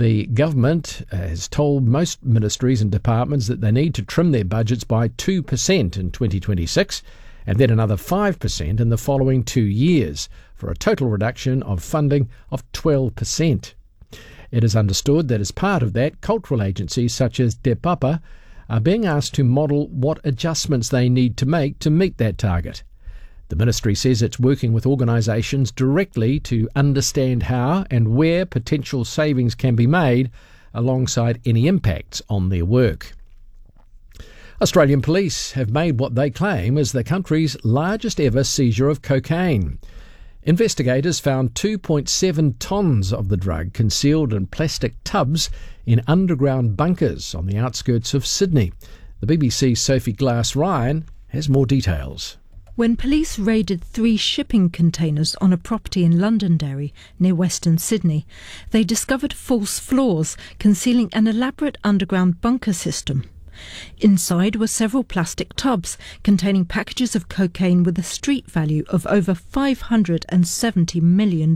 The government has told most ministries and departments that they need to trim their budgets by 2% in 2026 and then another 5% in the following 2 years, for a total reduction of funding of 12%. It is understood that as part of that, cultural agencies such as Te Papa are being asked to model what adjustments they need to make to meet that target. The ministry says it's working with organisations directly to understand how and where potential savings can be made, alongside any impacts on their work. Australian police have made what they claim is the country's largest ever seizure of cocaine. Investigators found 2.7 tonnes of the drug concealed in plastic tubs in underground bunkers on the outskirts of Sydney. The BBC's Sophie Glass-Ryan has more details. When police raided 3 shipping containers on a property in Londonderry, near Western Sydney, they discovered false floors concealing an elaborate underground bunker system. Inside were several plastic tubs containing packages of cocaine with a street value of over $570 million.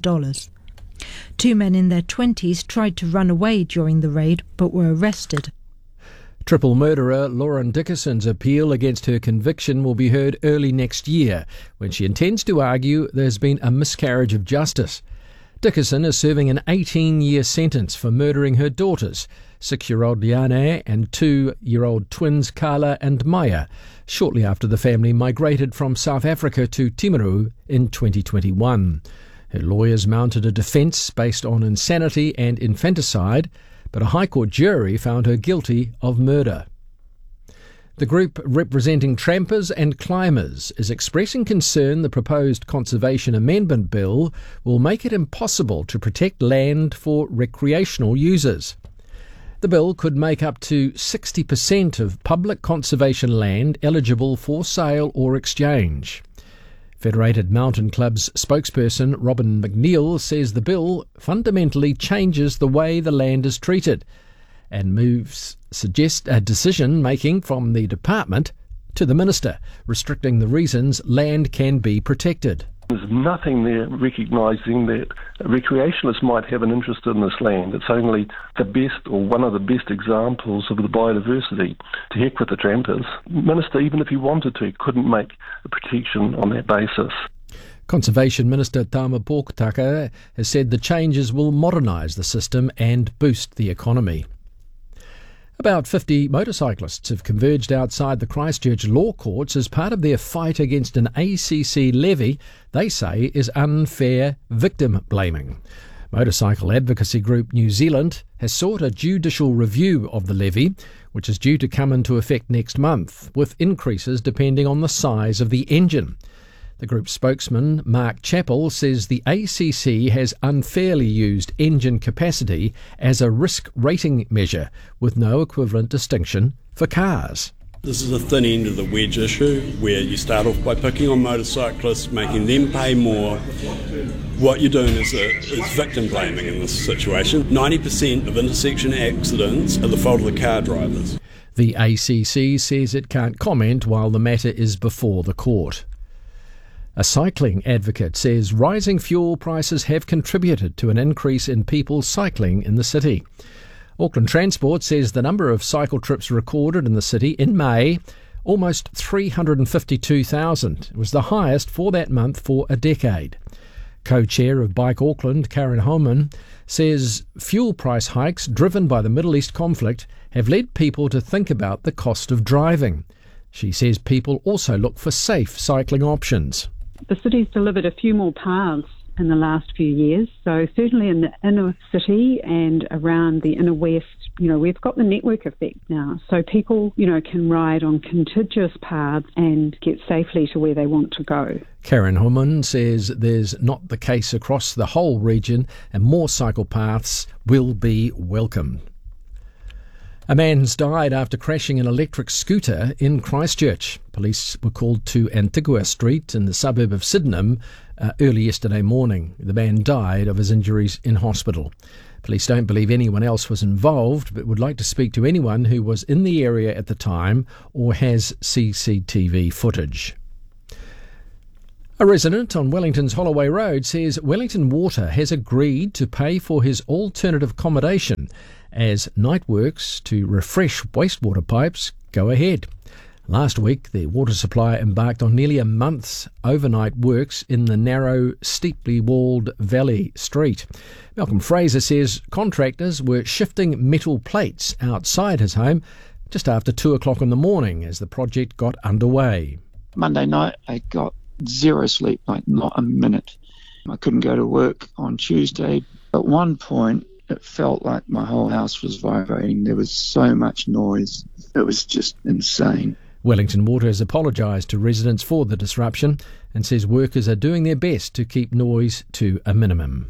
2 men in their 20s tried to run away during the raid but were arrested. Triple murderer Lauren Dickerson's appeal against her conviction will be heard early next year, when she intends to argue there's been a miscarriage of justice. Dickerson is serving an 18-year sentence for murdering her daughters, 6-year-old Liane and 2-year-old twins Carla and Maya, shortly after the family migrated from South Africa to Timaru in 2021. Her lawyers mounted a defence based on insanity and infanticide, but a High Court jury found her guilty of murder. The group representing trampers and climbers is expressing concern the proposed Conservation Amendment Bill will make it impossible to protect land for recreational users. The bill could make up to 60% of public conservation land eligible for sale or exchange. Federated Mountain Club's spokesperson Robin McNeil says the bill fundamentally changes the way the land is treated and suggests a decision-making from the department to the minister, restricting the reasons land can be protected. There's nothing there recognising that recreationalists might have an interest in this land. It's only the best, or one of the best examples of the biodiversity. To heck with the trampers. Minister, even if he wanted to, couldn't make a protection on that basis. Conservation Minister Tama Pōkutaka has said the changes will modernise the system and boost the economy. About 50 motorcyclists have converged outside the Christchurch law courts as part of their fight against an ACC levy they say is unfair victim blaming. Motorcycle advocacy group New Zealand has sought a judicial review of the levy, which is due to come into effect next month, with increases depending on the size of the engine. The group's spokesman, Mark Chappell, says the ACC has unfairly used engine capacity as a risk rating measure, with no equivalent distinction for cars. This is a thin end of the wedge issue, where you start off by picking on motorcyclists, making them pay more. What you're doing is victim blaming in this situation. 90% of intersection accidents are the fault of the car drivers. The ACC says it can't comment while the matter is before the court. A cycling advocate says rising fuel prices have contributed to an increase in people cycling in the city. Auckland Transport says the number of cycle trips recorded in the city in May, almost 352,000. It was the highest for that month for a decade. Co-chair of Bike Auckland, Karen Homan, says fuel price hikes driven by the Middle East conflict have led people to think about the cost of driving. She says people also look for safe cycling options. The city's delivered a few more paths in the last few years, so certainly in the inner city and around the inner west, we've got the network effect now. So people, can ride on contiguous paths and get safely to where they want to go. Karen Homan says there's not the case across the whole region and more cycle paths will be welcomed. A man has died after crashing an electric scooter in Christchurch. Police were called to Antigua Street in the suburb of Sydenham early yesterday morning. The man died of his injuries in hospital. Police don't believe anyone else was involved, but would like to speak to anyone who was in the area at the time or has CCTV footage. A resident on Wellington's Holloway Road says Wellington Water has agreed to pay for his alternative accommodation as night works to refresh wastewater pipes go ahead. Last week, the water supply embarked on nearly a month's overnight works in the narrow, steeply walled Valley Street. Malcolm Fraser says contractors were shifting metal plates outside his home just after 2 o'clock in the morning as the project got underway. Monday night, I got zero sleep, like not a minute. I couldn't go to work on Tuesday. At one point, it felt like my whole house was vibrating. There was so much noise. It was just insane. Wellington Water has apologised to residents for the disruption and says workers are doing their best to keep noise to a minimum.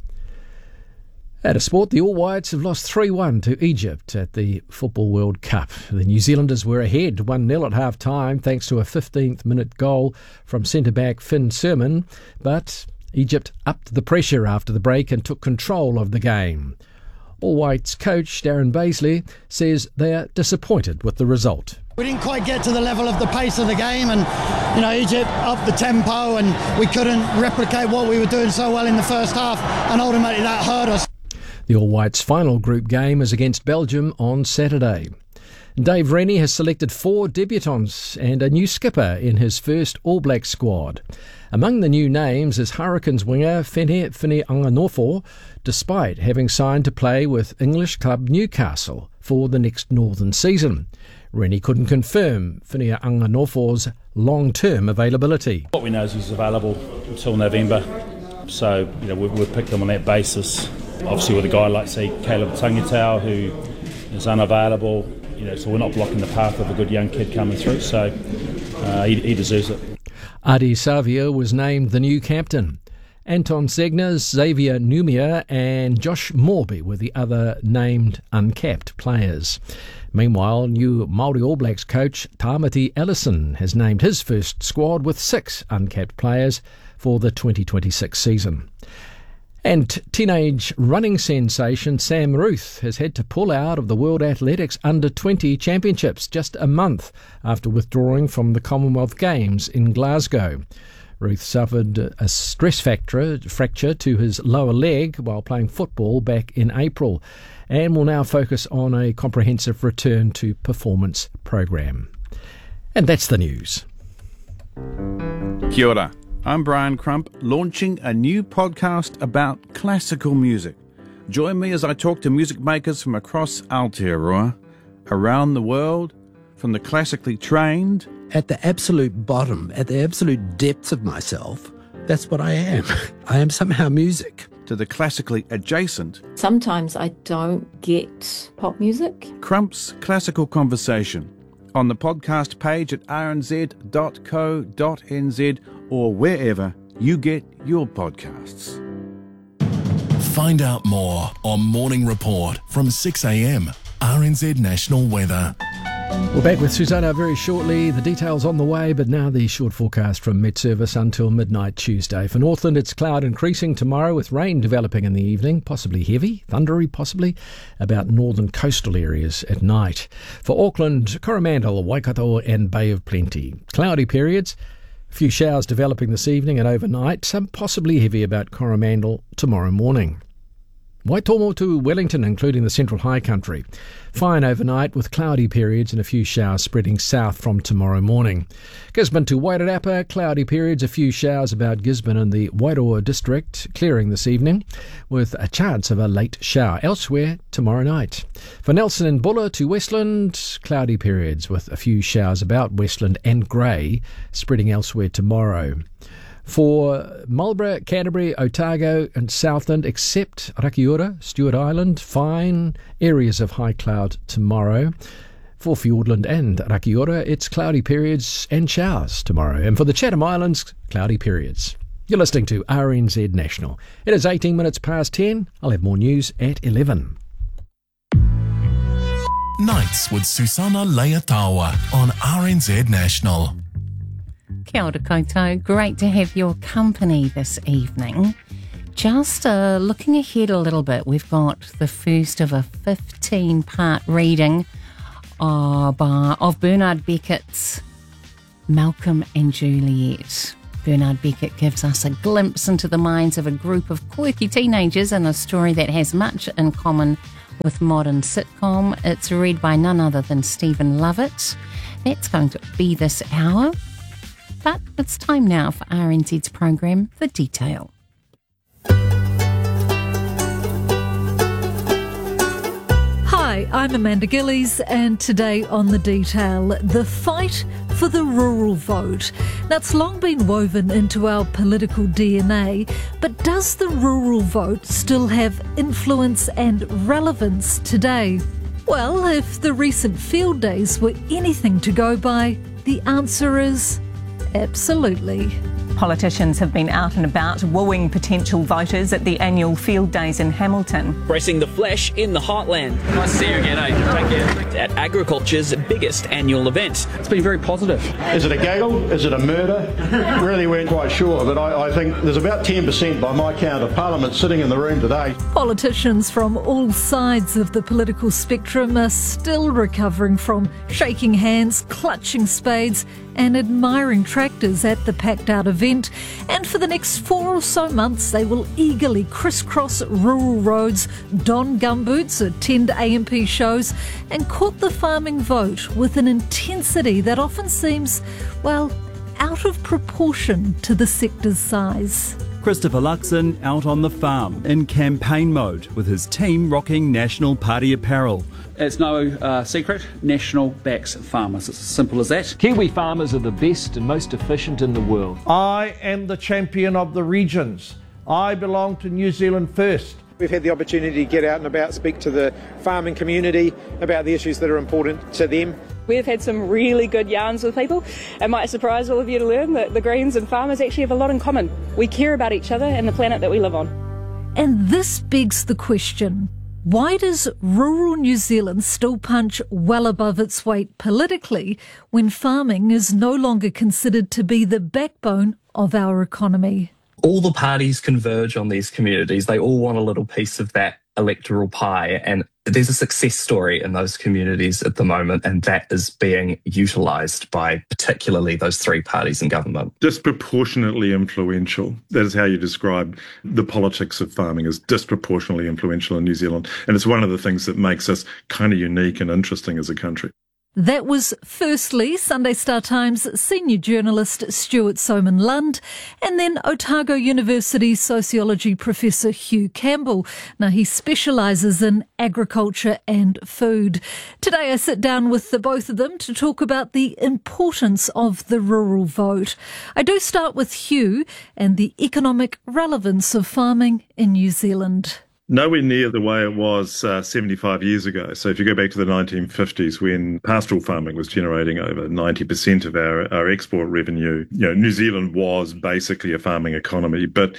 At a sport, the All Whites have lost 3-1 to Egypt at the Football World Cup. The New Zealanders were ahead 1-0 at half-time thanks to a 15th-minute goal from centre-back Finn Sermon, but Egypt upped the pressure after the break and took control of the game. All Whites coach Darren Baisley says they are disappointed with the result. We didn't quite get to the level of the pace of the game, and Egypt upped the tempo and we couldn't replicate what we were doing so well in the first half, and ultimately that hurt us. The All Whites' final group game is against Belgium on Saturday. Dave Rennie has selected 4 debutants and a new skipper in his first All Black squad. Among the new names is Hurricanes winger Fene Anganofo, despite having signed to play with English club Newcastle for the next Northern season. Rennie couldn't confirm Fene Anganofo's long-term availability. What we know is he's available until November, so we've picked him on that basis. Obviously with a guy like, say, Caleb Tangatau, who is unavailable, so we're not blocking the path of a good young kid coming through, so he deserves it. Adi Savia was named the new captain. Anton Zegnas, Xavier Numia and Josh Morby were the other named uncapped players. Meanwhile, new Māori All Blacks coach Tamati Ellison has named his first squad with 6 uncapped players for the 2026 season. And teenage running sensation Sam Ruth has had to pull out of the World Athletics Under-20 Championships just a month after withdrawing from the Commonwealth Games in Glasgow. Ruth suffered a stress fracture to his lower leg while playing football back in April and will now focus on a comprehensive return to performance program. And that's the news. Kia ora. I'm Brian Crump, launching a new podcast about classical music. Join me as I talk to music makers from across Aotearoa, around the world, from the classically trained. At the absolute bottom, at the absolute depths of myself, that's what I am. I am somehow music. To the classically adjacent. Sometimes I don't get pop music. Crump's Classical Conversation on the podcast page at rnz.co.nz or wherever you get your podcasts. Find out more on Morning Report from 6 a.m. RNZ National Weather. We're back with Susanna very shortly. The details on the way, but now the short forecast from Met Service until midnight Tuesday. For Northland, it's cloud increasing tomorrow with rain developing in the evening, possibly heavy, thundery possibly, about northern coastal areas at night. For Auckland, Coromandel, Waikato and Bay of Plenty. Cloudy periods, a few showers developing this evening and overnight, some possibly heavy about Coromandel tomorrow morning. Waitomo to Wellington, including the Central High Country. Fine overnight with cloudy periods and a few showers spreading south from tomorrow morning. Gisborne to Wairarapa, cloudy periods, a few showers about Gisborne and the Wairoa district, clearing this evening with a chance of a late shower elsewhere tomorrow night. For Nelson and Buller to Westland, cloudy periods with a few showers about Westland and Grey, spreading elsewhere tomorrow. For Marlborough, Canterbury, Otago and Southland, except Rakiura, Stewart Island, fine areas of high cloud tomorrow. For Fiordland and Rakiura, it's cloudy periods and showers tomorrow. And for the Chatham Islands, cloudy periods. You're listening to RNZ National. It is 18 minutes past 10. I'll have more news at 11. Nights with Susanna Leatawa on RNZ National. Kia ora koutou, great to have your company this evening. Just looking ahead a little bit, we've got the first of a 15-part reading of Bernard Beckett's Malcolm and Juliet. Bernard Beckett gives us a glimpse into the minds of a group of quirky teenagers in a story that has much in common with modern sitcom. It's read by none other than Stephen Lovett. That's going to be this hour. But it's time now for RNZ's program, The Detail. Hi, I'm Amanda Gillies, and today on The Detail, the fight for the rural vote. Now, it's long been woven into our political DNA, but does the rural vote still have influence and relevance today? Well, if the recent field days were anything to go by, the answer is absolutely. Politicians have been out and about wooing potential voters at the annual field days in Hamilton. Pressing the flesh in the heartland. Nice to see you again, Take care. At agriculture's biggest annual event. It's been very positive. Is it a gaggle? Is it a murder? Really weren't quite sure, but I think there's about 10% by my count of Parliament sitting in the room today. Politicians from all sides of the political spectrum are still recovering from shaking hands, clutching spades and admiring tractors at the packed-out event. And for the next 4 or so months, they will eagerly crisscross rural roads, don gumboots, attend AMP shows, and court the farming vote with an intensity that often seems, well, out of proportion to the sector's size. Christopher Luxon out on the farm in campaign mode with his team rocking National Party apparel. It's no secret, National backs farmers. It's as simple as that. Kiwi farmers are the best and most efficient in the world. I am the champion of the regions. I belong to New Zealand first. We've had the opportunity to get out and about, speak to the farming community about the issues that are important to them. We've had some really good yarns with people. It might surprise all of you to learn that the Greens and farmers actually have a lot in common. We care about each other and the planet that we live on. And this begs the question, why does rural New Zealand still punch well above its weight politically when farming is no longer considered to be the backbone of our economy? All the parties converge on these communities. They all want a little piece of that electoral pie, and there's a success story in those communities at the moment, and that is being utilised by particularly those three parties in government. Disproportionately influential. That is how you describe the politics of farming, as disproportionately influential in New Zealand. And it's one of the things that makes us kind of unique and interesting as a country. That was firstly Sunday Star Times senior journalist Stuart Soman-Lund, and then Otago University sociology professor Hugh Campbell. Now, he specialises in agriculture and food. Today I sit down with the both of them to talk about the importance of the rural vote. I do start with Hugh and the economic relevance of farming in New Zealand. Nowhere near the way it was 75 years ago. So if you go back to the 1950s, when pastoral farming was generating over 90% of our export revenue, New Zealand was basically a farming economy. But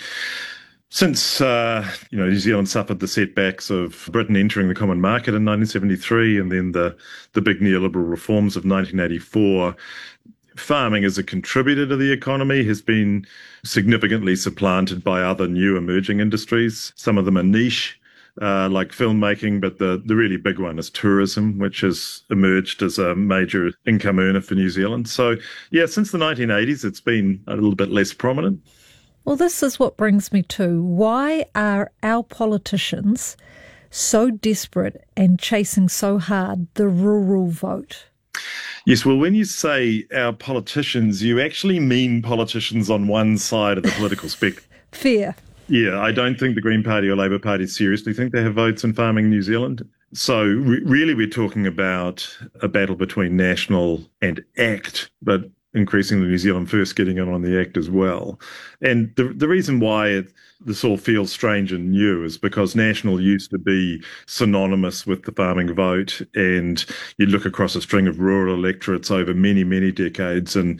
since New Zealand suffered the setbacks of Britain entering the common market in 1973 and then the big neoliberal reforms of 1984, farming as a contributor to the economy has been significantly supplanted by other new emerging industries. Some of them are niche, like filmmaking, but the really big one is tourism, which has emerged as a major income earner for New Zealand. So, since the 1980s, it's been a little bit less prominent. Well, this is what brings me to, why are our politicians so desperate and chasing so hard the rural vote? Yes, well, when you say our politicians, you actually mean politicians on one side of the political spectrum. Fair. Yeah, I don't think the Green Party or Labour Party seriously think they have votes in farming in New Zealand. So really we're talking about a battle between National and ACT, but increasingly New Zealand First getting in on the ACT as well. And the reason why this all feels strange and new is because National used to be synonymous with the farming vote, and you look across a string of rural electorates over many, many decades, and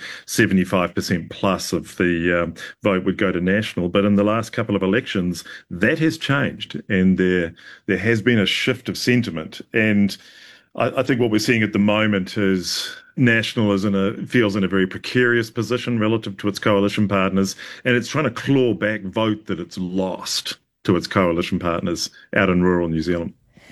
75% plus of the vote would go to National. But in the last couple of elections, that has changed, and there has been a shift of sentiment. And I think what we're seeing at the moment is National feels in a very precarious position relative to its coalition partners, and it's trying to claw back vote that it's lost to its coalition partners out in rural New Zealand.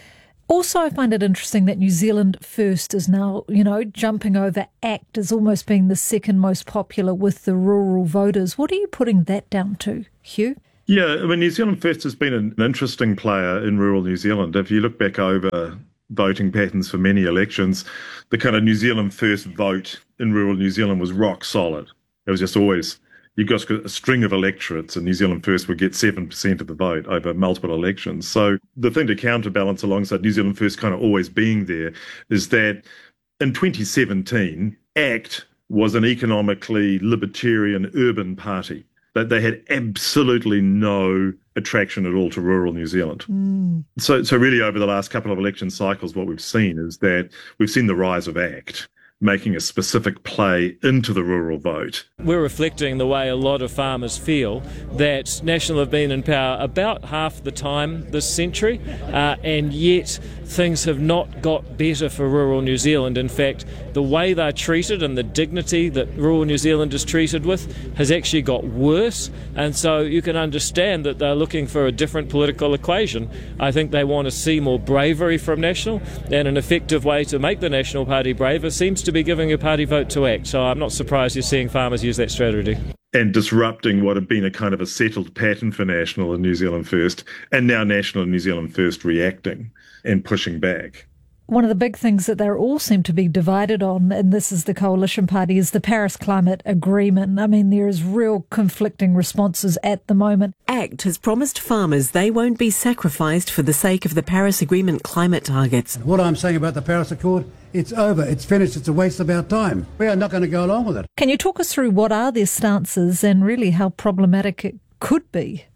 Also, I find it interesting that New Zealand First is now, jumping over ACT as almost being the second most popular with the rural voters. What are you putting that down to, Hugh? Yeah, I mean, New Zealand First has been an interesting player in rural New Zealand. If you look back over voting patterns for many elections, the kind of New Zealand First vote in rural New Zealand was rock solid. It was just always, you've got a string of electorates, and New Zealand First would get 7% of the vote over multiple elections. So the thing to counterbalance alongside New Zealand First kind of always being there is that in 2017, ACT was an economically libertarian urban party. That they had absolutely no attraction at all to rural New Zealand. So really over the last couple of election cycles, what we've seen is that we've seen the rise of ACT making a specific play into the rural vote. We're reflecting the way a lot of farmers feel that National have been in power about half the time this century, and yet things have not got better for rural New Zealand. In fact, the way they're treated and the dignity that rural New Zealand is treated with has actually got worse, and so you can understand that they're looking for a different political equation. I think they want to see more bravery from National, and an effective way to make the National Party braver seems to be giving a party vote to ACT, so I'm not surprised you're seeing farmers use that strategy. And disrupting what had been a kind of a settled pattern for National and New Zealand First, and now National and New Zealand First reacting and pushing back. One of the big things that they all seem to be divided on, and this is the coalition party, is the Paris Climate Agreement. I mean, there is real conflicting responses at the moment. ACT has promised farmers they won't be sacrificed for the sake of the Paris Agreement climate targets. What I'm saying about the Paris Accord, it's over, it's finished, it's a waste of our time. We are not going to go along with it. Can you talk us through what are their stances and really how problematic it could be?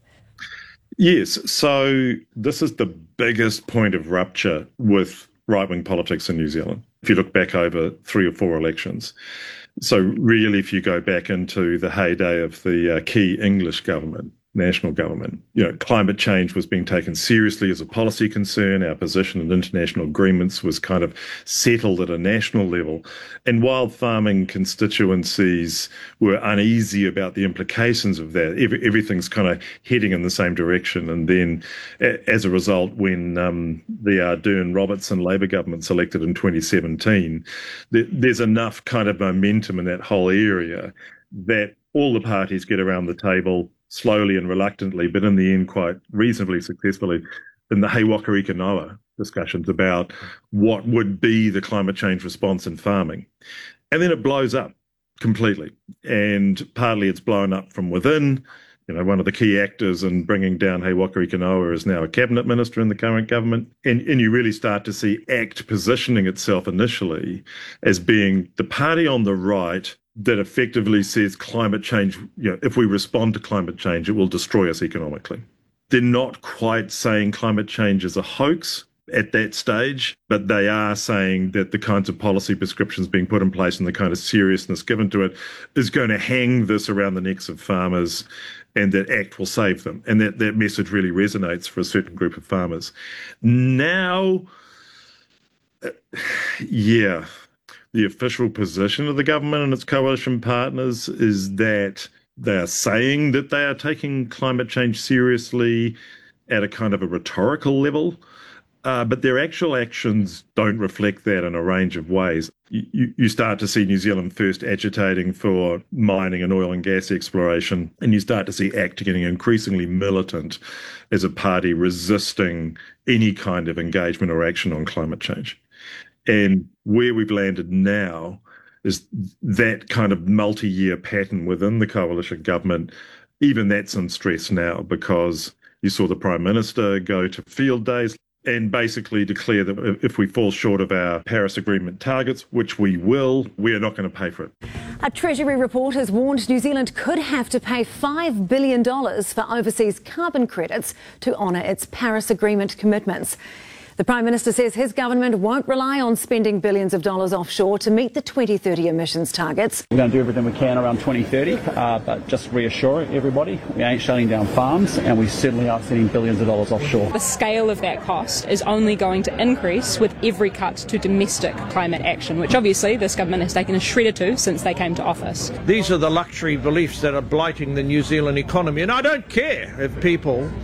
Yes, so this is the biggest point of rupture with right-wing politics in New Zealand, if you look back over 3 or 4 elections. So really, if you go back into the heyday of the key English government, national government, climate change was being taken seriously as a policy concern. Our position in international agreements was kind of settled at a national level. And while farming constituencies were uneasy about the implications of that, everything's kind of heading in the same direction. And then as a result, when the Ardern-Robertson Labour government's elected in 2017, there's enough kind of momentum in that whole area that all the parties get around the table slowly and reluctantly, but in the end quite reasonably successfully, in the He Waka Ika Noa discussions about what would be the climate change response in farming. And then it blows up completely. And partly it's blown up from within. One of the key actors in bringing down He Waka Ika Noa is now a cabinet minister in the current government. And you really start to see ACT positioning itself initially as being the party on the right that effectively says climate change, if we respond to climate change, it will destroy us economically. They're not quite saying climate change is a hoax at that stage, but they are saying that the kinds of policy prescriptions being put in place and the kind of seriousness given to it is going to hang this around the necks of farmers, and that ACT will save them. And that message really resonates for a certain group of farmers. Now, the official position of the government and its coalition partners is that they are saying that they are taking climate change seriously at a kind of a rhetorical level, but their actual actions don't reflect that in a range of ways. You start to see New Zealand First agitating for mining and oil and gas exploration, and you start to see ACT getting increasingly militant as a party resisting any kind of engagement or action on climate change. And where we've landed now is that kind of multi-year pattern within the coalition government. Even that's in stress now, because you saw the Prime Minister go to field days and basically declare that if we fall short of our Paris Agreement targets, which we will, we're not going to pay for it. A Treasury report has warned New Zealand could have to pay $5 billion for overseas carbon credits to honour its Paris Agreement commitments. The Prime Minister says his government won't rely on spending billions of dollars offshore to meet the 2030 emissions targets. We're going to do everything we can around 2030, but just reassure everybody, we ain't shutting down farms, and we certainly aren't sending billions of dollars offshore. The scale of that cost is only going to increase with every cut to domestic climate action, which obviously this government has taken a shredder to since they came to office. These are the luxury beliefs that are blighting the New Zealand economy, and I don't care if people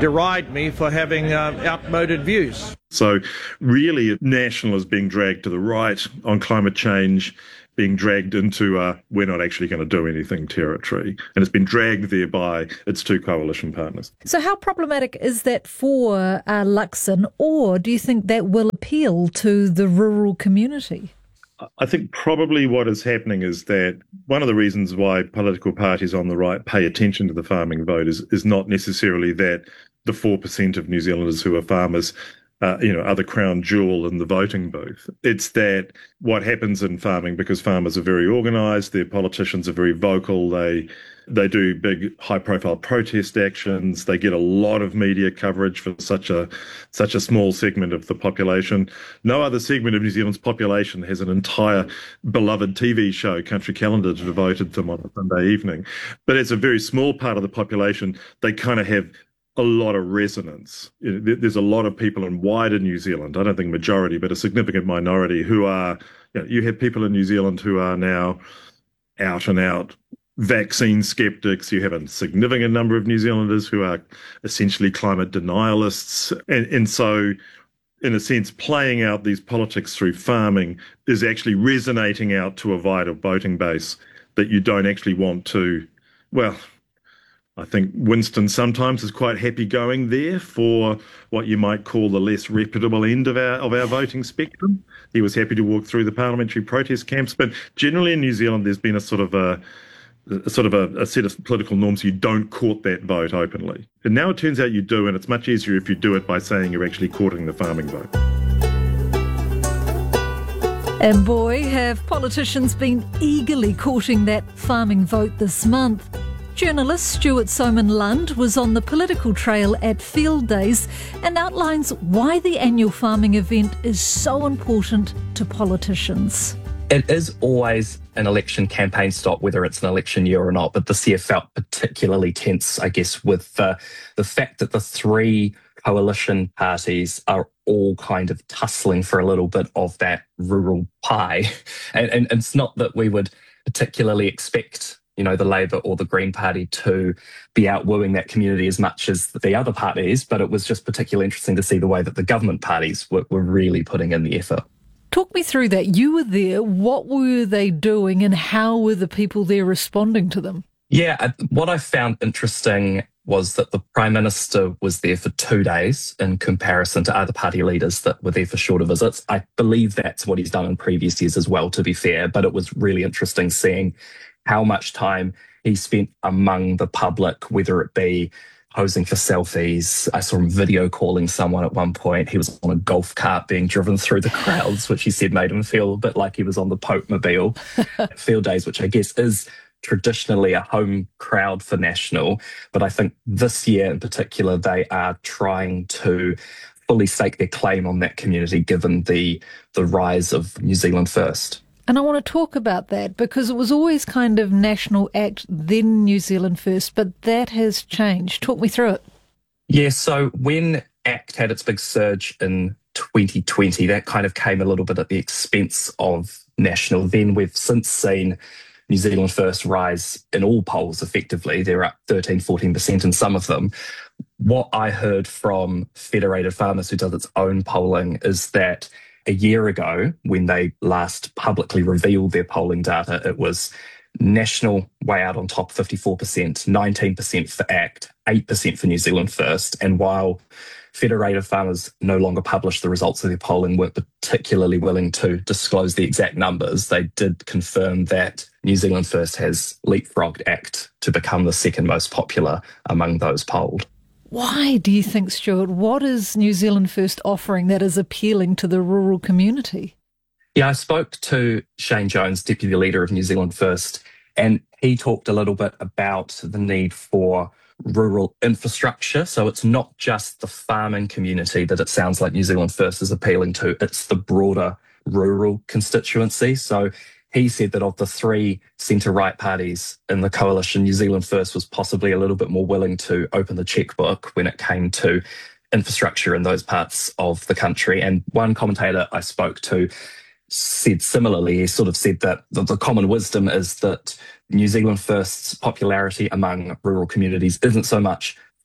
deride me for having outmoded views. So really, National is being dragged to the right on climate change, being dragged into we're not actually going to do anything territory. And it's been dragged there by its two coalition partners. So how problematic is that for Luxon, or do you think that will appeal to the rural community? I think probably what is happening is that one of the reasons why political parties on the right pay attention to the farming vote is not necessarily that the 4% of New Zealanders who are farmers are the crown jewel in the voting booth. It's that what happens in farming, because farmers are very organised, their politicians are very vocal, they do big high-profile protest actions, they get a lot of media coverage for such a small segment of the population. No other segment of New Zealand's population has an entire beloved TV show, Country Calendar, devoted to them on a Sunday evening. But it's a very small part of the population. They kind of have a lot of resonance. There's a lot of people in wider New Zealand, I don't think majority, but a significant minority who are, you have people in New Zealand who are now out and out vaccine skeptics. You have a significant number of New Zealanders who are essentially climate denialists. And so, in a sense, playing out these politics through farming is actually resonating out to a wider voting base that you don't actually want to, well, I think Winston sometimes is quite happy going there for what you might call the less reputable end of our voting spectrum. He was happy to walk through the parliamentary protest camps, but generally in New Zealand there's been a set of political norms. You don't court that vote openly. And now it turns out you do, and it's much easier if you do it by saying you're actually courting the farming vote. And boy, have politicians been eagerly courting that farming vote this month. Journalist Stuart Soman-Lund was on the political trail at Field Days and outlines why the annual farming event is so important to politicians. It is always an election campaign stop, whether it's an election year or not, but this year felt particularly tense, I guess, with the fact that the three coalition parties are all kind of tussling for a little bit of that rural pie. And it's not that we would particularly expect the Labour or the Green Party to be out wooing that community as much as the other parties, but it was just particularly interesting to see the way that the government parties were really putting in the effort. Talk me through that. You were there. What were they doing and how were the people there responding to them? Yeah, what I found interesting was that the Prime Minister was there for 2 days in comparison to other party leaders that were there for shorter visits. I believe that's what he's done in previous years as well, to be fair, but it was really interesting seeing how much time he spent among the public, whether it be posing for selfies. I saw him video calling someone at one point. He was on a golf cart being driven through the crowds, which he said made him feel a bit like he was on the Pope-mobile at Field Days, which I guess is traditionally a home crowd for National. But I think this year in particular, they are trying to fully stake their claim on that community, given the rise of New Zealand First. And I want to talk about that because it was always kind of National Act, then New Zealand First, but that has changed. Talk me through it. Yeah, so when ACT had its big surge in 2020, that kind of came a little bit at the expense of National. Then we've since seen New Zealand First rise in all polls effectively. They're up 13-14% in some of them. What I heard from Federated Farmers, who does its own polling, is that a year ago, when they last publicly revealed their polling data, it was National way out on top, 54%, 19% for ACT, 8% for New Zealand First. And while Federated Farmers no longer published the results of their polling, weren't particularly willing to disclose the exact numbers, they did confirm that New Zealand First has leapfrogged ACT to become the second most popular among those polled. Why do you think, Stuart? What is New Zealand First offering that is appealing to the rural community? Yeah, I spoke to Shane Jones, Deputy Leader of New Zealand First, and he talked a little bit about the need for rural infrastructure. So it's not just the farming community that it sounds like New Zealand First is appealing to, it's the broader rural constituency. So he said that of the three centre-right parties in the coalition, New Zealand First was possibly a little bit more willing to open the chequebook when it came to infrastructure in those parts of the country. And one commentator I spoke to said similarly, he sort of said that the common wisdom is that New Zealand First's popularity among rural communities isn't so much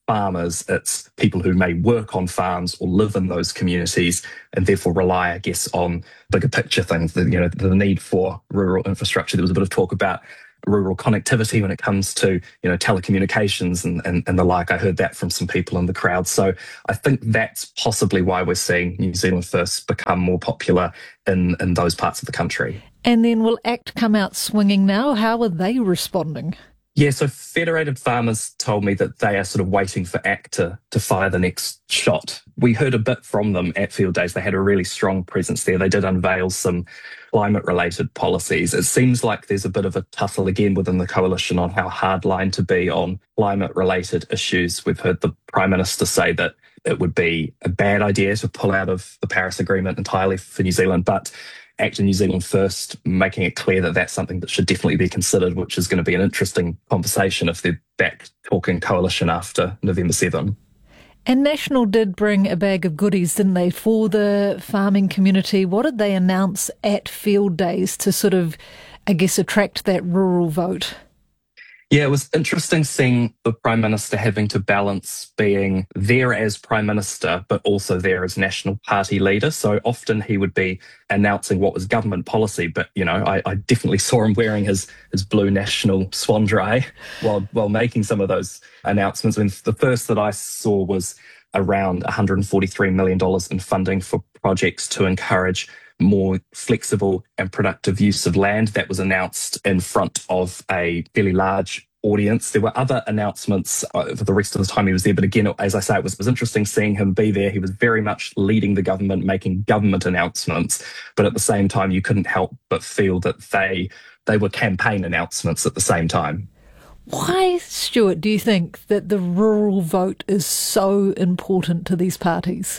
farmers, it's people who may work on farms or live in those communities and therefore rely, I guess, on bigger picture things, the need for rural infrastructure. There was a bit of talk about rural connectivity when it comes to, telecommunications and the like. I heard that from some people in the crowd. So I think that's possibly why we're seeing New Zealand First become more popular in those parts of the country. And then will ACT come out swinging now? How are they responding? Yeah, so Federated Farmers told me that they are sort of waiting for ACT to fire the next shot. We heard a bit from them at Field Days. They had a really strong presence there. They did unveil some climate-related policies. It seems like there's a bit of a tussle again within the coalition on how hardline to be on climate-related issues. We've heard the Prime Minister say that it would be a bad idea to pull out of the Paris Agreement entirely for New Zealand, but ACT and New Zealand First making it clear that that's something that should definitely be considered, which is going to be an interesting conversation if they're back talking coalition after November 7. And National did bring a bag of goodies, didn't they, for the farming community? What did they announce at Field Days to sort of, I guess, attract that rural vote? Yeah, it was interesting seeing the Prime Minister having to balance being there as Prime Minister, but also there as National Party leader. So often he would be announcing what was government policy, but, I definitely saw him wearing his blue National swanndri while making some of those announcements. I mean, the first that I saw was around $143 million in funding for projects to encourage more flexible and productive use of land. That was announced in front of a fairly large audience. There were other announcements for the rest of the time he was there, but again, as I say, it was interesting seeing him be there. He was very much leading the government, making government announcements, but at the same time, you couldn't help but feel that they were campaign announcements at the same time. Why, Stuart, do you think that the rural vote is so important to these parties?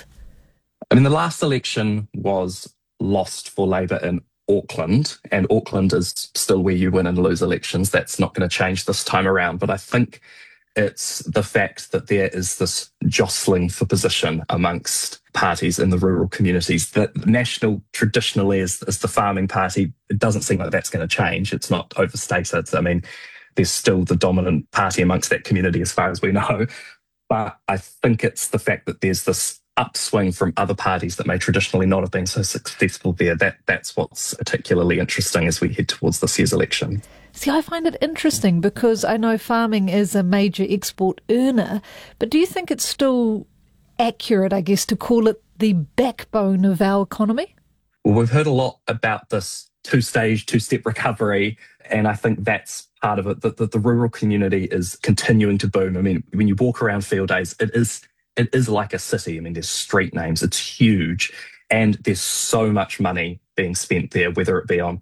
I mean, the last election was lost for Labour in Auckland, and Auckland is still where you win and lose elections. That's not going to change this time around. But I think it's the fact that there is this jostling for position amongst parties in the rural communities. That National traditionally is the farming party. It doesn't seem like that's going to change. It's not overstated. I mean, there's still the dominant party amongst that community as far as we know. But I think it's the fact that there's this upswing from other parties that may traditionally not have been so successful there. That's what's particularly interesting as we head towards this year's election. See, I find it interesting because I know farming is a major export earner, but do you think it's still accurate, I guess, to call it the backbone of our economy? Well, we've heard a lot about this two-step recovery, and I think that's part of it, that the rural community is continuing to boom. I mean, when you walk around Field Days, it is like a city. I mean, there's street names, it's huge, and there's so much money being spent there, whether it be on,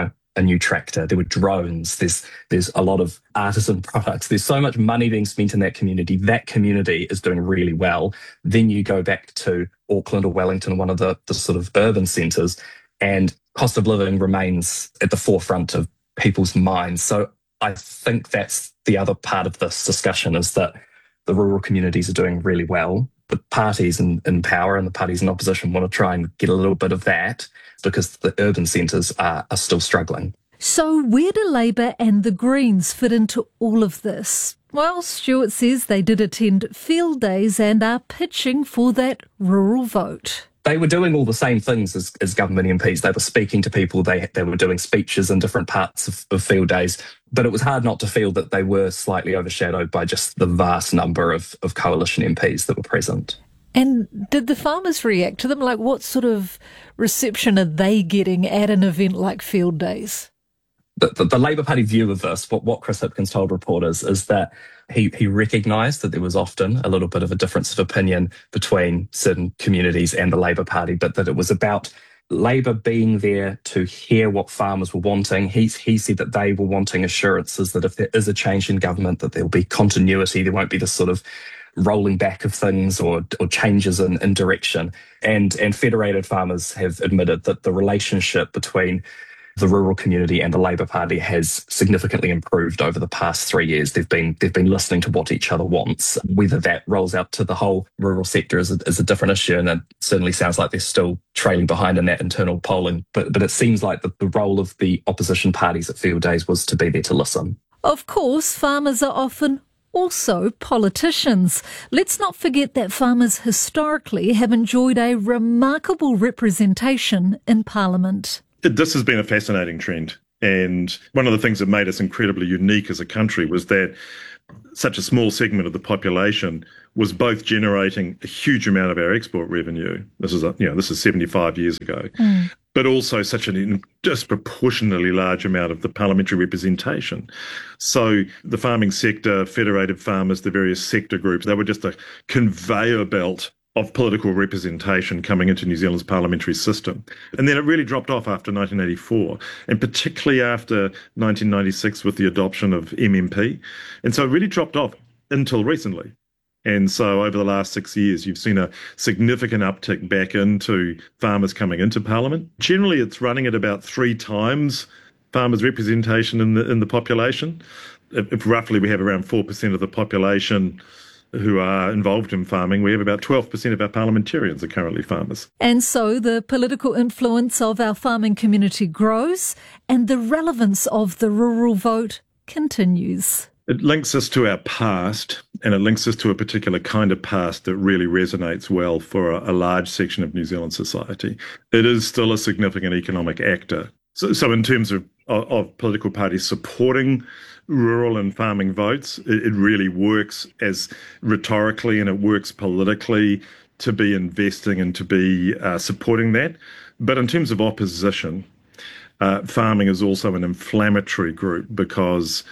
a new tractor, there were drones, there's a lot of artisan products, there's so much money being spent in that community. That community is doing really well. Then you go back to Auckland or Wellington, one of the sort of urban centres, and cost of living remains at the forefront of people's minds. So I think that's the other part of this discussion, is that the rural communities are doing really well. The parties in power and the parties in opposition want to try and get a little bit of that because the urban centres are still struggling. So where do Labour and the Greens fit into all of this? Well, Stuart says they did attend Field Days and are pitching for that rural vote. They were doing all the same things as government MPs. They were speaking to people. They were doing speeches in different parts of Field Days. But it was hard not to feel that they were slightly overshadowed by just the vast number of coalition MPs that were present. And did the farmers react to them? Like, what sort of reception are they getting at an event like Field Days? The Labour Party view of this, what Chris Hipkins told reporters, is that he recognised that there was often a little bit of a difference of opinion between certain communities and the Labour Party, but that it was about Labour being there to hear what farmers were wanting. He said that they were wanting assurances that if there is a change in government, that there will be continuity, there won't be this sort of rolling back of things or changes in direction. And Federated Farmers have admitted that the relationship between the rural community and the Labour Party has significantly improved over the past 3 years. They've been listening to what each other wants. Whether that rolls out to the whole rural sector is a different issue, and it certainly sounds like they're still trailing behind in that internal polling. But it seems like the role of the opposition parties at Field Days was to be there to listen. Of course, farmers are often Also, politicians. Let's not forget that farmers historically have enjoyed a remarkable representation in Parliament. This has been a fascinating trend. And one of the things that made us incredibly unique as a country was that such a small segment of the population was both generating a huge amount of our export revenue. This is 75 years ago, but also such a disproportionately large amount of the parliamentary representation. So the farming sector, federated farmers, the various sector groups, they were just a conveyor belt of political representation coming into New Zealand's parliamentary system. And then it really dropped off after 1984, and particularly after 1996 with the adoption of MMP. And so it really dropped off until recently. And so over the last 6 years, you've seen a significant uptick back into farmers coming into Parliament. Generally, it's running at about 3 times farmers' representation in the population. If roughly we have around 4% of the population who are involved in farming, we have about 12% of our parliamentarians are currently farmers. And so the political influence of our farming community grows and the relevance of the rural vote continues. It links us to our past, and it links us to a particular kind of past that really resonates well for a large section of New Zealand society. It is still a significant economic actor. So in terms of political parties supporting rural and farming votes, it really works as rhetorically and it works politically to be investing and to be supporting that. But in terms of opposition, farming is also an inflammatory group because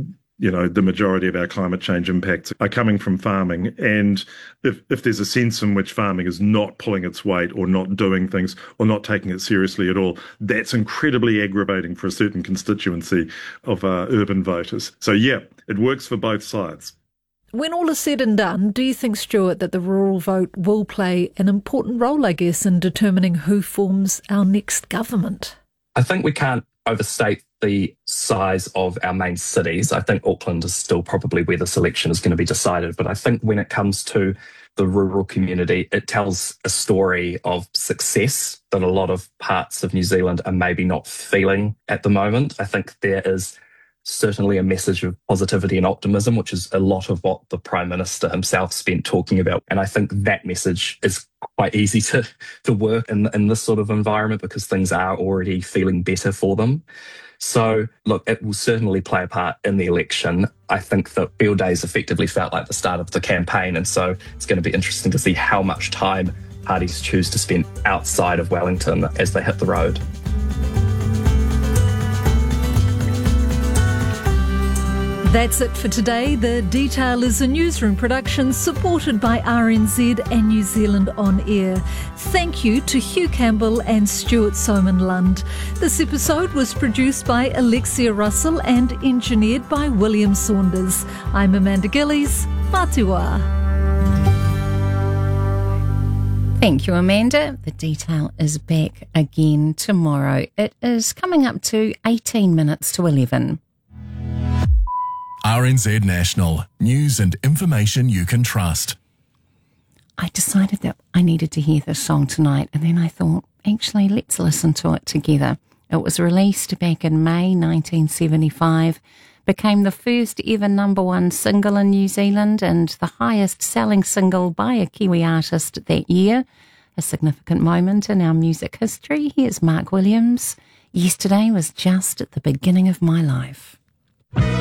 the majority of our climate change impacts are coming from farming. And if there's a sense in which farming is not pulling its weight or not doing things or not taking it seriously at all, that's incredibly aggravating for a certain constituency of urban voters. So, yeah, it works for both sides. When all is said and done, do you think, Stuart, that the rural vote will play an important role, I guess, in determining who forms our next government? I think we can't overstate the size of our main cities. I think Auckland is still probably where this election is going to be decided. But I think when it comes to the rural community, it tells a story of success that a lot of parts of New Zealand are maybe not feeling at the moment. I think there is certainly a message of positivity and optimism, which is a lot of what the Prime Minister himself spent talking about. And I think that message is quite easy to work in this sort of environment because things are already feeling better for them. So, look, it will certainly play a part in the election. I think that Field Days effectively felt like the start of the campaign, and so it's going to be interesting to see how much time parties choose to spend outside of Wellington as they hit the road. That's it for today. The Detail is a newsroom production supported by RNZ and New Zealand On Air. Thank you to Hugh Campbell and Stuart Soman-Lund. This episode was produced by Alexia Russell and engineered by William Saunders. I'm Amanda Gillies. Matua. Thank you, Amanda. The Detail is back again tomorrow. It is coming up to 18 minutes to 11. RNZ National. News and information you can trust. I decided that I needed to hear this song tonight, and then I thought, actually, let's listen to it together. It was released back in May 1975, became the first ever #1 single in New Zealand and the highest selling single by a Kiwi artist that year. A significant moment in our music history. Here's Mark Williams. Yesterday was just at the beginning of my life.